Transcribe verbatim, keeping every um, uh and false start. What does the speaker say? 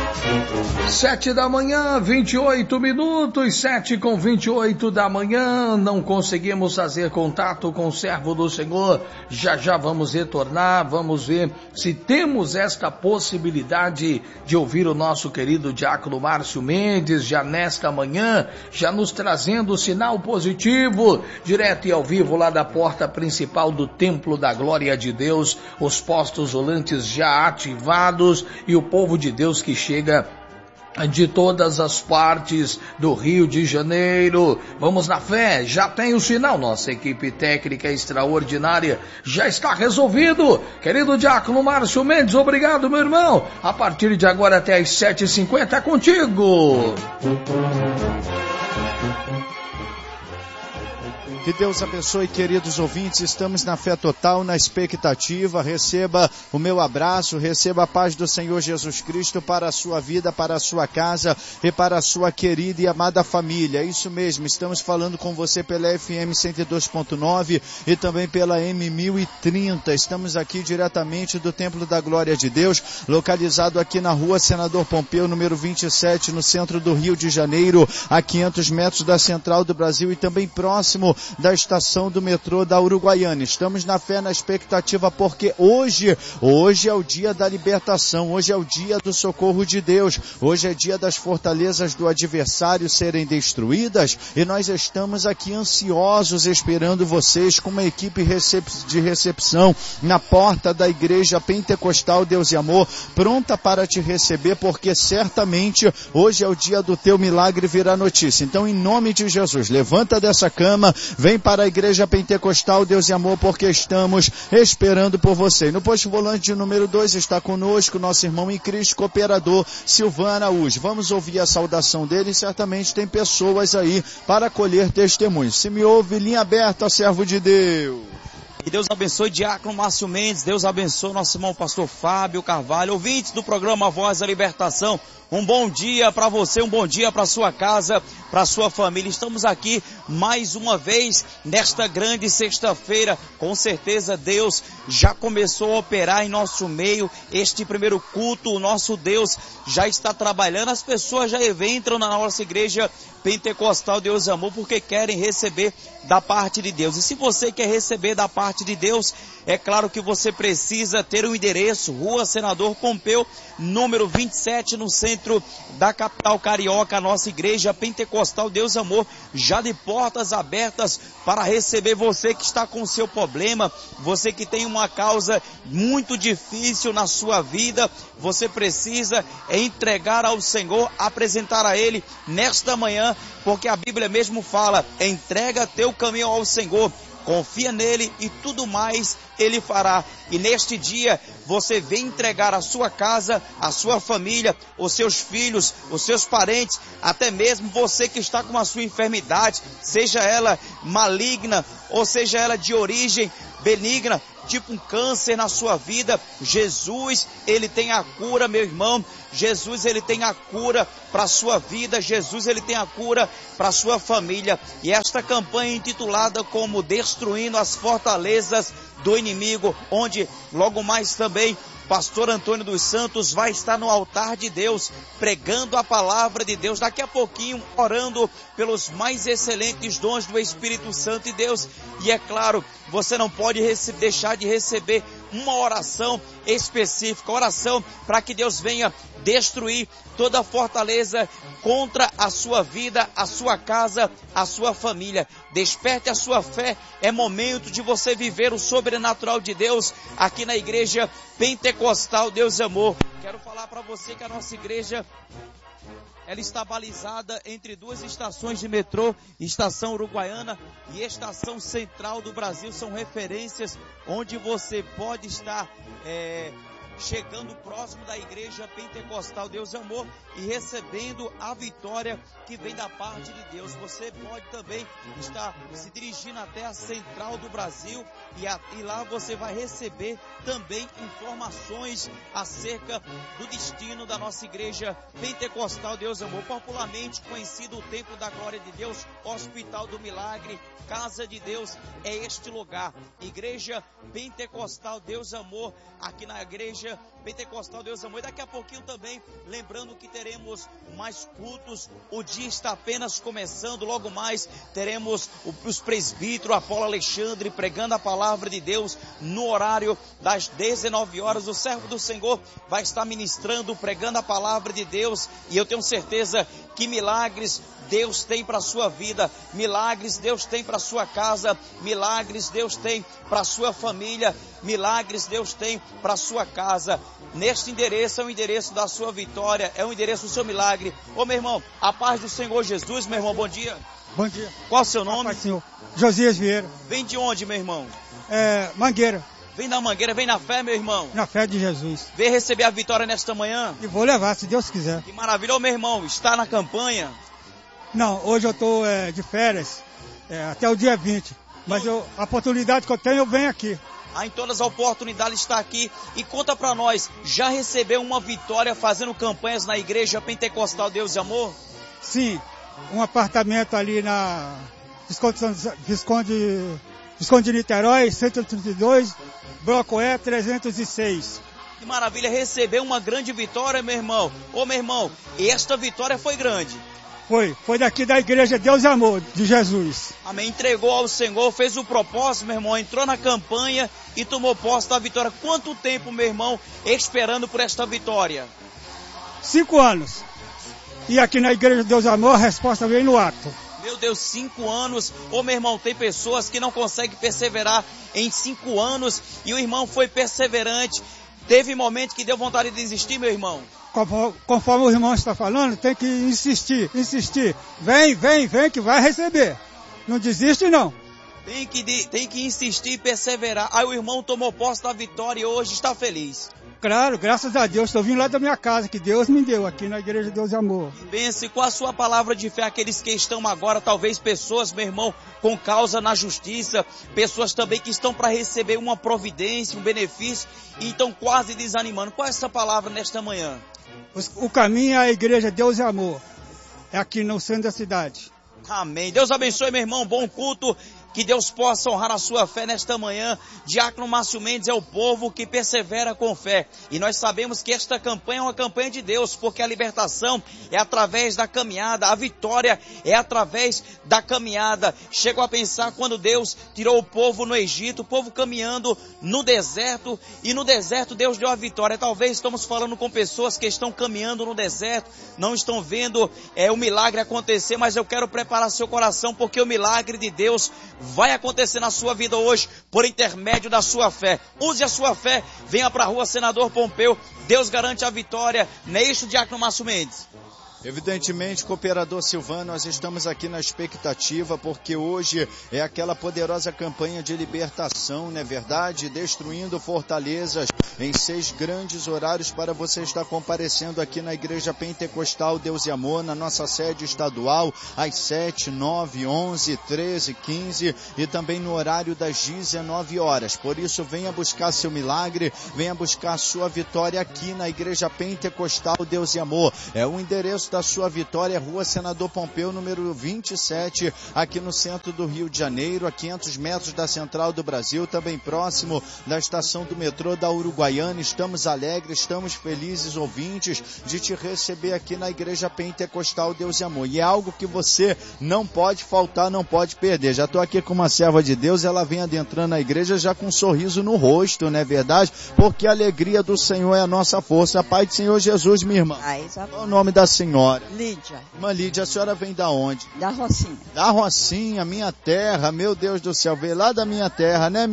Sete da manhã, vinte e oito minutos, sete com vinte e oito da manhã, não conseguimos fazer contato com o servo do Senhor, já já vamos retornar, vamos ver se temos esta possibilidade de ouvir o nosso querido diácono Márcio Mendes, já nesta manhã, já nos trazendo o sinal positivo, direto e ao vivo lá da porta principal do Templo da Glória de Deus, os postos volantes já ativados e o povo de Deus que chega de todas as partes do Rio de Janeiro. Vamos na fé, já tem o sinal, nossa equipe técnica extraordinária já está resolvido. Querido diácono Márcio Mendes, obrigado, meu irmão. A partir de agora até às sete e cinquenta é contigo. Que Deus abençoe, queridos ouvintes, estamos na fé total, na expectativa, receba o meu abraço, receba a paz do Senhor Jesus Cristo para a sua vida, para a sua casa e para a sua querida e amada família. Isso mesmo, estamos falando com você pela F M cento e dois ponto nove e também pela M mil e trinta, estamos aqui diretamente do Templo da Glória de Deus, localizado aqui na rua Senador Pompeu, número vinte e sete, no centro do Rio de Janeiro, a quinhentos metros da Central do Brasil e também próximo da estação do metrô da Uruguaiana. Estamos na fé, na expectativa, porque hoje, hoje é o dia da libertação, hoje é o dia do socorro de Deus, hoje é dia das fortalezas do adversário serem destruídas e nós estamos aqui ansiosos esperando vocês com uma equipe de recepção na porta da Igreja Pentecostal Deus e Amor, pronta para te receber, porque certamente hoje é o dia do teu milagre virar notícia. Então, em nome de Jesus, levanta dessa cama, vem para a Igreja Pentecostal Deus e Amor, porque estamos esperando por você. No posto volante número dois está conosco nosso irmão em Cristo, cooperador Silvan Araújo. Vamos ouvir a saudação dele, certamente tem pessoas aí para colher testemunhos. Se me ouve, linha aberta, servo de Deus. Que Deus abençoe diácono Márcio Mendes, Deus abençoe nosso irmão pastor Fábio Carvalho, ouvintes do programa Voz da Libertação. Um bom dia para você, um bom dia para sua casa, para sua família. Estamos aqui mais uma vez nesta grande sexta-feira. Com certeza Deus já começou a operar em nosso meio. Este primeiro culto, o nosso Deus já está trabalhando. As pessoas já entram na nossa igreja Pentecostal Deus e Amor porque querem receber da parte de Deus. E se você quer receber da parte de Deus, é claro que você precisa ter um endereço, Rua Senador Pompeu, número vinte e sete, no centro da capital carioca. A nossa igreja Pentecostal Deus e Amor já de portas abertas para receber você que está com o seu problema, você que tem uma causa muito difícil na sua vida. Você precisa entregar ao Senhor, apresentar a Ele nesta manhã, porque a Bíblia mesmo fala: entrega teu caminho ao Senhor, confia nele e tudo mais Ele fará. E neste dia você vem entregar a sua casa, a sua família, os seus filhos, os seus parentes, até mesmo você que está com a sua enfermidade, seja ela maligna ou seja ela de origem benigna, tipo um câncer na sua vida. Jesus, Ele tem a cura, meu irmão. Jesus, Ele tem a cura para a sua vida. Jesus, Ele tem a cura para a sua família. E esta campanha intitulada como Destruindo as Fortalezas do Inimigo, onde logo mais também pastor Antônio dos Santos vai estar no altar de Deus, pregando a palavra de Deus, daqui a pouquinho orando pelos mais excelentes dons do Espírito Santo de Deus. E é claro, você não pode deixar de receber uma oração específica, oração para que Deus venha destruir toda fortaleza contra a sua vida, a sua casa, a sua família. Desperte a sua fé, é momento de você viver o sobrenatural de Deus aqui na Igreja Pentecostal Deus e Amor. Quero falar para você que a nossa igreja, ela está balizada entre duas estações de metrô, Estação Uruguaiana e Estação Central do Brasil. São referências onde você pode estar é, chegando próximo da Igreja Pentecostal Deus e Amor e recebendo a vitória que vem da parte de Deus. Você pode também estar se dirigindo até a Central do Brasil, E, a, e lá você vai receber também informações acerca do destino da nossa igreja pentecostal Deus Amor, popularmente conhecido o Templo da Glória de Deus, Hospital do Milagre, Casa de Deus, é este lugar. Igreja Pentecostal Deus Amor, aqui na Igreja Pentecostal Deus Amor. E daqui a pouquinho também, lembrando que teremos mais cultos, o dia está apenas começando, logo mais teremos os presbíteros, Apolo Alexandre, pregando a palavra de Deus no horário das dezenove horas. O servo do Senhor vai estar ministrando, pregando a palavra de Deus, e eu tenho certeza que milagres Deus tem para a sua vida, milagres Deus tem para a sua casa, milagres Deus tem para a sua família, milagres Deus tem para a sua casa. Neste endereço é o endereço da sua vitória, é o endereço do seu milagre. Ô meu irmão, a paz do Senhor Jesus, meu irmão, bom dia. Bom dia. Qual o seu nome? Paz, Senhor. Josias Vieira. Vem de onde, meu irmão? É, Mangueira. Vem da Mangueira, vem na fé, meu irmão. Na fé de Jesus. Vem receber a vitória nesta manhã. E vou levar, se Deus quiser. Que maravilha. Ô meu irmão, está na campanha? Não, hoje eu estou é, de férias, é, até o dia vinte. Mas eu, a oportunidade que eu tenho, eu venho aqui. Ah, em todas as oportunidades está aqui. E conta pra nós, já recebeu uma vitória fazendo campanhas na Igreja Pentecostal Deus e Amor? Sim, um apartamento ali na Visconde, Visconde, Visconde de Niterói, cento e trinta e dois, Bloco E, trezentos e seis. Que maravilha, recebeu uma grande vitória, meu irmão. Ô meu irmão, e esta vitória foi grande. Foi, foi daqui da Igreja Deus e Amor, de Jesus. Amém, entregou ao Senhor, fez o propósito, meu irmão, entrou na campanha e tomou posse da vitória. Quanto tempo, meu irmão, esperando por esta vitória? Cinco anos. E aqui na Igreja Deus e Amor, a resposta veio no ato. Meu Deus, cinco anos. Ô meu irmão, tem pessoas que não conseguem perseverar em cinco anos e o irmão foi perseverante. Teve momento que deu vontade de desistir, meu irmão? Conforme, conforme o irmão está falando, tem que insistir, insistir. Vem, vem, vem que vai receber. Não desiste não. Tem que, tem que insistir e perseverar. Aí o irmão tomou posse da vitória e hoje está feliz. Claro, graças a Deus. Estou vindo lá da minha casa, que Deus me deu, aqui na Igreja Deus e Amor. Pense, com a sua palavra de fé, aqueles que estão agora, talvez pessoas, meu irmão, com causa na justiça, pessoas também que estão para receber uma providência, um benefício, e estão quase desanimando. Qual é essa palavra nesta manhã? O caminho é a Igreja Deus e Amor. É aqui no centro da cidade. Amém. Deus abençoe, meu irmão. Bom culto. Que Deus possa honrar a sua fé nesta manhã. Diácono Márcio Mendes é o povo que persevera com fé. E nós sabemos que esta campanha é uma campanha de Deus, porque a libertação é através da caminhada, a vitória é através da caminhada. Chegou a pensar quando Deus tirou o povo no Egito, o povo caminhando no deserto, e no deserto Deus deu a vitória. Talvez estamos falando com pessoas que estão caminhando no deserto, não estão vendo é, o milagre acontecer, mas eu quero preparar seu coração, porque o milagre de Deus vai acontecer na sua vida hoje, por intermédio da sua fé. Use a sua fé, venha para a rua Senador Pompeu, Deus garante a vitória. Não é isso, Diácono Márcio Mendes? Evidentemente, cooperador Silvano, nós estamos aqui na expectativa, porque hoje é aquela poderosa campanha de libertação, não é verdade? Destruindo fortalezas em seis grandes horários para você estar comparecendo aqui na Igreja Pentecostal Deus e Amor, na nossa sede estadual, às sete, nove, onze, treze, quinze e também no horário das dezenove horas. Por isso, venha buscar seu milagre, venha buscar sua vitória aqui na Igreja Pentecostal Deus e Amor. É o endereço da sua vitória, Rua Senador Pompeu, número vinte e sete, aqui no centro do Rio de Janeiro, a quinhentos metros da Central do Brasil, também próximo da estação do metrô da Uruguaiana. Estamos alegres, estamos felizes, ouvintes, de te receber aqui na Igreja Pentecostal Deus e Amor. E é algo que você não pode faltar, não pode perder. Já estou aqui com uma serva de Deus, ela vem adentrando a igreja já com um sorriso no rosto, não é verdade? Porque a alegria do Senhor é a nossa força. Pai do Senhor Jesus, minha irmã. Qual é o nome da senhora? Lídia. Irmã Lídia, a senhora vem da onde? Da Rocinha. Da Rocinha, minha terra, meu Deus do céu, veio lá da minha terra, né?